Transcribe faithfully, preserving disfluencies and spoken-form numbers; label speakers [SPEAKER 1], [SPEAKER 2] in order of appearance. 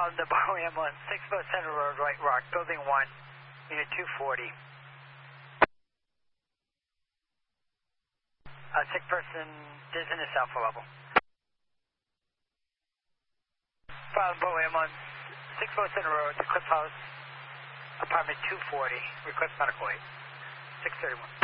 [SPEAKER 1] Following the Bowie ambulance, six foot Center Road, White Rock, Building one, Unit two forty. Uh, sick person, dizziness alpha level. Following Bowie ambulance, six foot Center Road, the Cliff House, apartment two forty, request medical aid, six thirty-one.